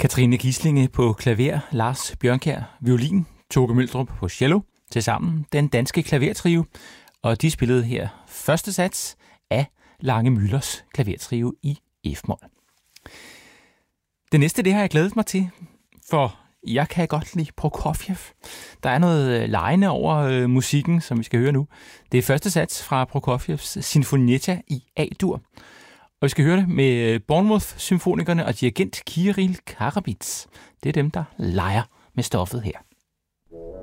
Katrine Gislinge på klaver, Lars Bjørnkjær violin, Toke Møldrup på cello, tilsammen den danske klavertrio, og de spillede her første sats af Lange Müllers klavertrio i F-mol. Det næste, det har jeg glædet mig til, for jeg kan godt lide Prokofjev. Der er noget legende over musikken, som vi skal høre nu. Det er første sats fra Prokofjevs Sinfonietta i A-dur. Og vi skal høre det med Bournemouth-symfonikerne og dirigent Kirill Karabits. Det er dem, der leger med stoffet her.